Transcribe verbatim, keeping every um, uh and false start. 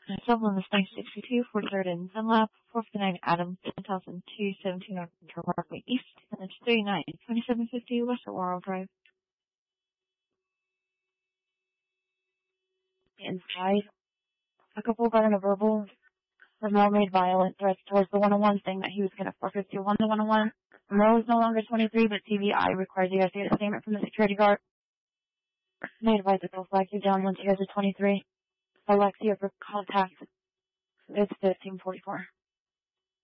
Dublin is nine sixty-two, forty-third in Dunlap, four fifty-nine Adams, ten thousand two seventeen North Parkway East, and it's thirty-nine, twenty-seven fifty West Oral Drive. Inside, a couple got in a verbal. Ramel made violent threats towards the one oh one, saying that he was going to forfeit to one to one oh one. Ramel is no longer twenty-three, but T V I requires you guys to get a statement from the security guard. They advise to go flag you down once you guys are twenty-three. Alexia for contact. It's fifteen forty-four.